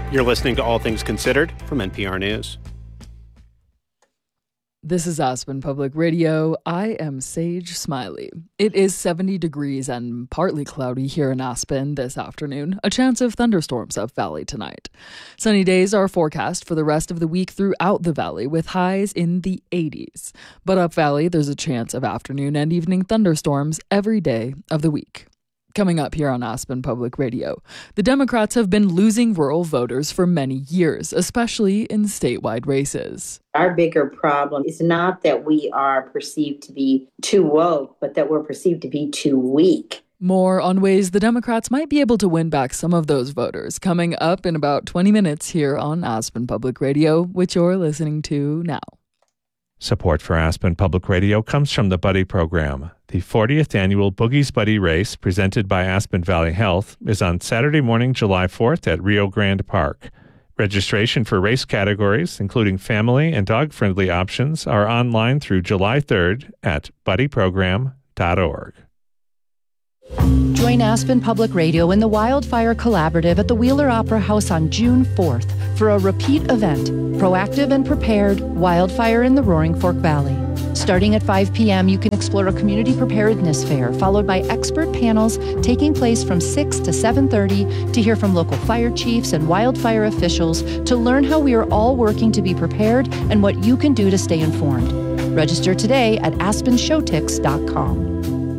You're listening to All Things Considered from NPR News. This is Aspen Public Radio. I am Sage Smiley. It is 70 degrees and partly cloudy here in Aspen this afternoon. A chance of thunderstorms up valley tonight. Sunny days are forecast for the rest of the week throughout the valley with highs in the 80s. But up valley, there's a chance of afternoon and evening thunderstorms every day of the week. Coming up here on Aspen Public Radio, the Democrats have been losing rural voters for many years, especially in statewide races. Our bigger problem is not that we are perceived to be too woke, but that we're perceived to be too weak. More on ways the Democrats might be able to win back some of those voters coming up in about 20 minutes here on Aspen Public Radio, which you're listening to now. Support for Aspen Public Radio comes from the Buddy Program. The 40th annual Boogie's Buddy Race, presented by Aspen Valley Health, is on Saturday morning, July 4th at Rio Grande Park. Registration for race categories, including family and dog-friendly options, are online through July 3rd at buddyprogram.org. Join Aspen Public Radio in the Wildfire Collaborative at the Wheeler Opera House on June 4th for a repeat event, Proactive and Prepared, Wildfire in the Roaring Fork Valley. Starting at 5 p.m., you can explore a community preparedness fair, followed by expert panels taking place from 6 to 7:30 to hear from local fire chiefs and wildfire officials to learn how we are all working to be prepared and what you can do to stay informed. Register today at aspenshowtix.com.